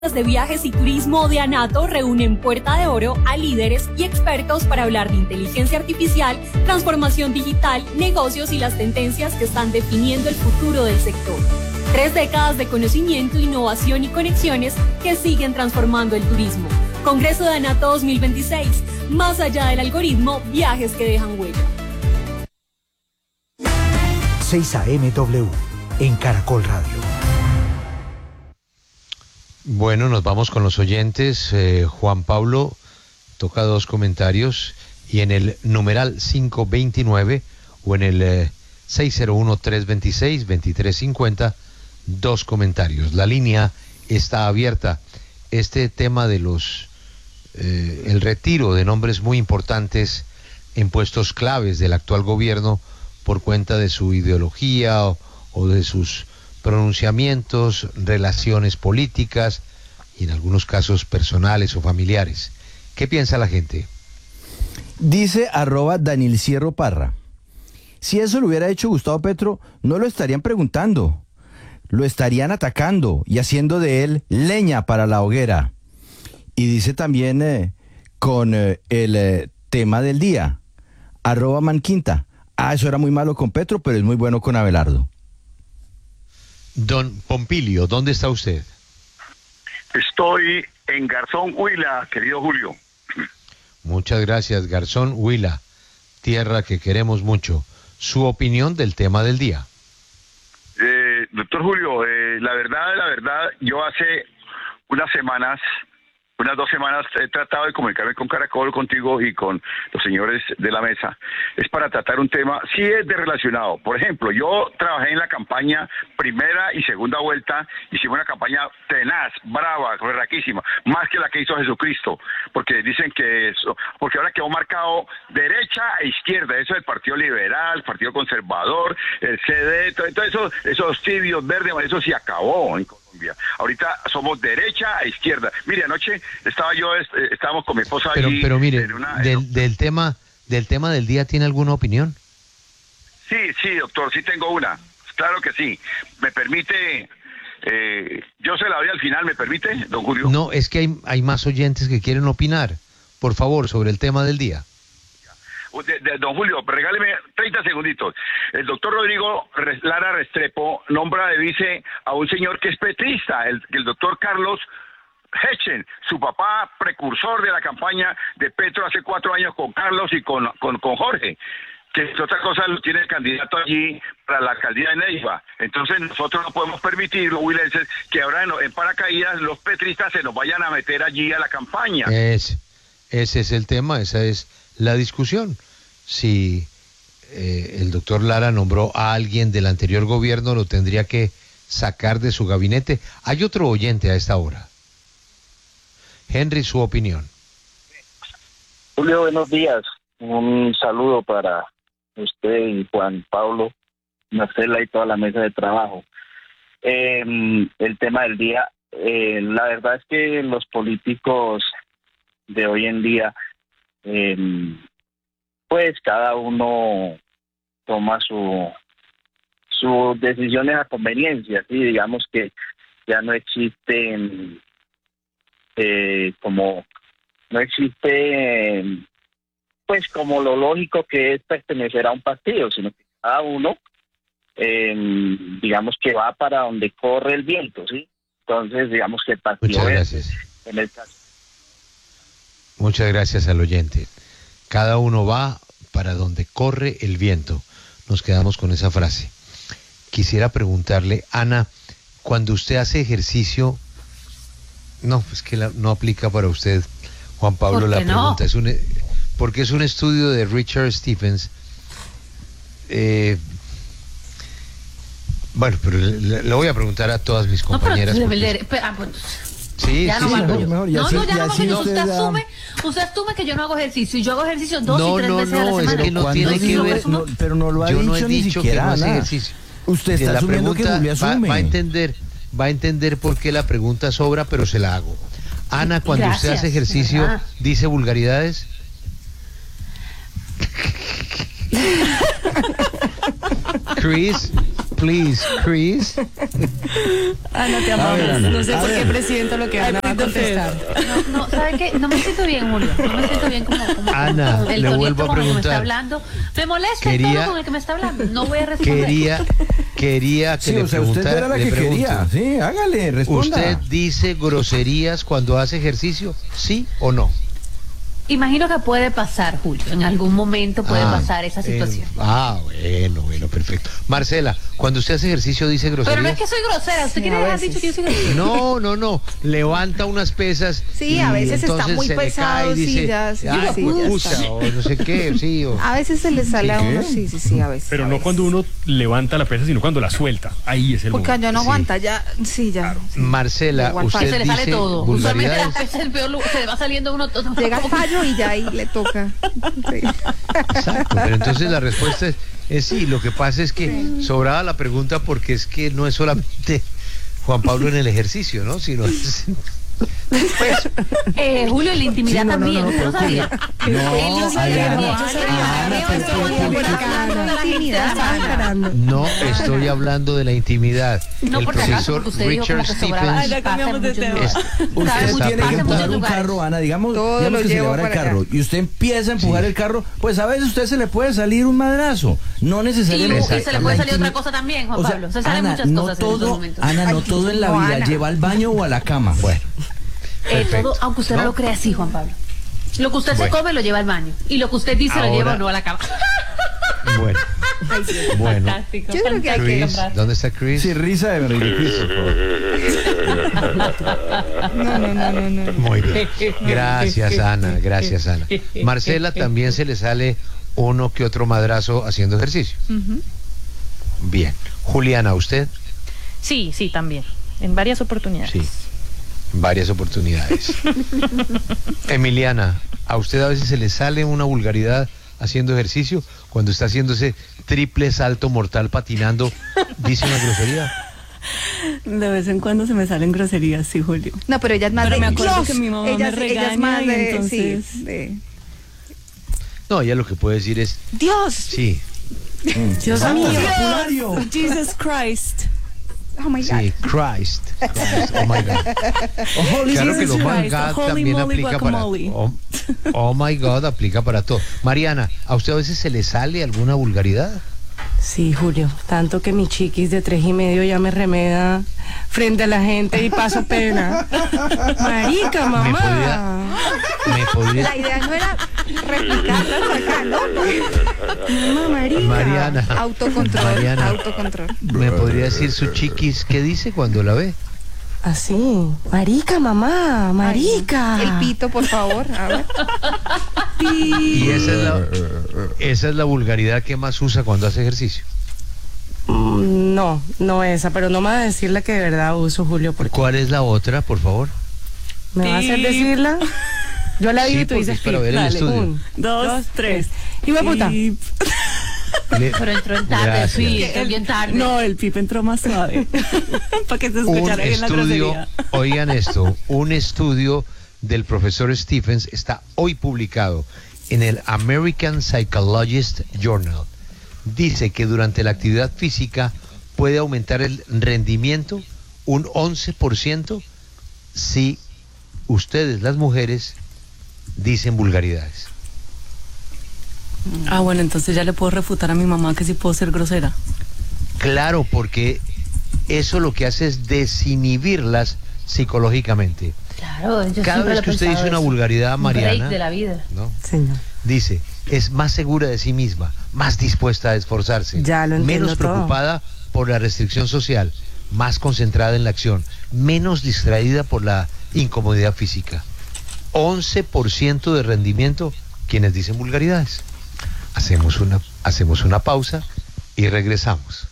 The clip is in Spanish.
de viajes y turismo de ANATO reúnen Puerta de Oro a líderes y expertos para hablar de inteligencia artificial, transformación digital, negocios y las tendencias que están definiendo el futuro del sector. 3 décadas de conocimiento, innovación y conexiones que siguen transformando el turismo. Congreso de ANATO 2026. Más allá del algoritmo, viajes que dejan huella. 6 AMW en Caracol Radio. Bueno, nos vamos con los oyentes. Juan Pablo toca 2 comentarios y en el numeral 529 o en el 601-326-2350, 2 comentarios. La línea está abierta. Este tema de el retiro de nombres muy importantes en puestos claves del actual gobierno por cuenta de su ideología o de sus pronunciamientos, relaciones políticas y en algunos casos personales o familiares. ¿Qué piensa la gente? Dice @Daniel Cierro Parra: si eso lo hubiera hecho Gustavo Petro, no lo estarían preguntando, lo estarían atacando y haciendo de él leña para la hoguera. Y dice también con el tema del día, @Manquinta: eso era muy malo con Petro, pero es muy bueno con Abelardo. Don Pompilio, ¿dónde está usted? Estoy en Garzón, Huila, querido Julio. Muchas gracias, Garzón, Huila, tierra que queremos mucho. Su opinión del tema del día. Doctor Julio, la verdad, yo hace unas 2 semanas he tratado de comunicarme con Caracol, contigo y con los señores de la mesa. Es para tratar un tema, sí es de relacionado. Por ejemplo, yo trabajé en la campaña primera y segunda vuelta, hicimos una campaña tenaz, brava, berraquísima, más que la que hizo Jesucristo, porque dicen porque ahora quedó marcado derecha e izquierda, eso del Partido Liberal, Partido Conservador, el CD, todo eso, esos tibios verdes, eso se acabó en Colombia. Ahorita somos derecha e izquierda. Mire, anoche estábamos con mi esposa allí. Pero mire, del tema del día, ¿tiene alguna opinión? Sí, doctor, sí tengo una. Claro que sí. ¿Me permite? Yo se la doy al final, ¿me permite, don Julio? No, es que hay más oyentes que quieren opinar. Por favor, sobre el tema del día. Don Julio, regáleme 30 segunditos. El doctor Rodrigo Lara Restrepo nombra de vice a un señor que es petrista, el doctor Carlos Hechen, su papá precursor de la campaña de Petro hace 4 años con Carlos y con Jorge, que es otra cosa, lo tiene el candidato allí para la alcaldía de Neiva. Entonces nosotros no podemos permitir, los huilenses, que ahora en paracaídas los petristas se nos vayan a meter allí a la campaña. Ese es el tema, esa es la discusión. Si el doctor Lara nombró a alguien del anterior gobierno, lo tendría que sacar de su gabinete. Hay otro oyente a esta hora. Henry, su opinión. Julio, buenos días. Un saludo para usted y Juan Pablo, Marcela y toda la mesa de trabajo. El tema del día, la verdad es que los políticos de hoy en día, pues cada uno toma sus decisiones a conveniencia, ¿sí? Digamos que ya no existen pues como lo lógico que es pertenecer a un partido, sino que cada uno digamos que va para donde corre el viento, ¿sí? Entonces digamos que el partido Muchas gracias. En el caso. Muchas gracias al oyente. Cada uno va para donde corre el viento. Nos quedamos con esa frase. Quisiera preguntarle, Ana, cuando usted hace ejercicio, no, es que no aplica para usted, Juan Pablo, la pregunta. No? Porque es un estudio de Richard Stephens. Bueno, pero le voy a preguntar a todas mis compañeras. No, Sí, ya sí, no sí, mejor. No, Así, ya no, porque usted asume que yo no hago ejercicio. Y yo hago ejercicio 2 y 3 veces a la semana. Es que no tiene que ver. Pero no lo ha yo dicho, no he ni dicho siquiera. Que no hace ejercicio. Usted está asumiendo que Julia asume. Va a entender por qué la pregunta sobra, pero se la hago. Ana, cuando usted hace ejercicio, ¿dice vulgaridades? Chris, please, Chris. Ana, te amamos. No sé por qué presiento lo que Ana va a contestar. No, ¿sabe qué? No me siento bien, Julio. No me siento bien como Ana, el le tonito vuelvo a con el que me está preguntar. hablando. Me molesta el tono con el que me está hablando. No voy a responder. Quería que Sí, le o sea, usted preguntara. era la le que pregunto, quería. Sí, hágale, responda. ¿Usted dice groserías cuando hace ejercicio? ¿Sí o no? Imagino que puede pasar, Julio. En algún momento puede pasar esa situación. Bueno, perfecto. Marcela, cuando usted hace ejercicio dice groserías. Pero no es que soy grosera. ¿Usted quiere haber dicho que yo soy grosera? No. Levanta unas pesas. Sí, a veces está entonces muy se le pesado, cae y dice, sí, ya pucha, está. o no sé qué, sí. A veces se le sale a uno, sí, a veces. Pero a no veces. cuando uno levanta la pesa, sino cuando la suelta. Ahí es el Porque momento. ya no aguanta, ya. Marcela, Igual usted Se le sale dice todo. Usualmente la vulgaridades. pesa es el peor lugar. Se le va saliendo uno todo. Llega al fallo y ya ahí le toca. Sí. Exacto, pero entonces la respuesta es sí. Lo que pasa es que sobraba la pregunta porque es que no es solamente Juan Pablo en el ejercicio, ¿no? Sino Julio, en la intimidad también. ¿Usted lo sabía? no estoy hablando de la intimidad. No, El por si acaso, profesor porque usted dijo Richard como que sobraba. Stephens cambiamos de tema. Usted está tiene que muchos empujar un lugares. carro, Ana, digamos Todo lo que se le llevo va el para carro acá. y usted empieza a empujar el carro, pues a veces usted se le puede salir un madrazo, no Y necesariamente. se le puede salir otra cosa también, Juan O sea, Pablo. Se salen Ana, muchas no cosas en estos todo, momentos. Ana, no todo en la no, vida Ana. lleva al baño o a la cama. Bueno, Todo, aunque usted no lo crea así, Juan Pablo. Lo que usted se come lo lleva al baño. Y lo que usted dice lo lleva o no a la cama. Bueno, Fantástico. Yo creo que hay que Chris, ¿dónde está Chris? sí, risa de Chris, por favor. No. Muy bien. Gracias, Ana. Marcela, también se le sale uno que otro madrazo haciendo ejercicio. Bien. Juliana, ¿usted? Sí, también. En varias oportunidades. Sí. Varias oportunidades. Emiliana, ¿a usted a veces se le sale una vulgaridad haciendo ejercicio? Cuando está haciendo ese triple salto mortal patinando, ¿dice una grosería? De vez en cuando se me salen groserías, sí, Julio. No, pero ella es más Pero de me acuerdo Dios. que mi mamá ella me regaña es más y de, entonces... sí, de No, ella lo que puede decir es, Dios. sí, Dios ¡Vamos, mío. vocabulario! Jesus Christ. Oh my God. sí, Christ, oh my God. Claro que lo Jesus my Christ, God holy también moly aplica para... guacamole. Oh my God aplica para todo. Mariana, ¿a usted a veces se le sale alguna vulgaridad? Sí, Julio, tanto que mi chiquis de 3.5 ya me remeda frente a la gente y paso pena. Marica, mamá. ¿Me podría... La idea no era replicarlas acá, ¿no? Mamá, marica. Mariana, Autocontrol. Mariana, ¿me podría decir su chiquis qué dice cuando la ve? Así. Marica, mamá, marica. El pito, por favor. A ver. Y esa es la vulgaridad que más usa cuando hace ejercicio. No esa, pero no me va a decir la que de verdad uso, Julio, porque ¿Cuál es la otra, por favor? me va a hacer decirla. Yo la digo Sí, y tú porque dices es para pip. ver el Dale, estudio. 1, 2, 3. Y va puta. Pero entró en tarde, Gracias. sí, entró bien tarde. No, el pip entró más suave. Para que se escuchara bien la grosería. Oigan esto, un estudio del profesor Stephens está hoy publicado en el American Psychologist Journal. Dice que durante la actividad física puede aumentar el rendimiento un 11% si ustedes, las mujeres, dicen vulgaridades. Ah, bueno, entonces ya le puedo refutar a mi mamá que sí puedo ser grosera. Claro, porque eso lo que hace es desinhibirlas psicológicamente. Claro, yo Cada siempre vez lo he que usted pensado dice una eso. vulgaridad, Un Mariana, break de la vida. ¿no? Señor. Dice, es más segura de sí misma, más dispuesta a esforzarse, Ya lo entiendo menos todo. preocupada por la restricción social, más concentrada en la acción, menos distraída por la incomodidad física. 11% de rendimiento quienes dicen vulgaridades. Hacemos una pausa y regresamos.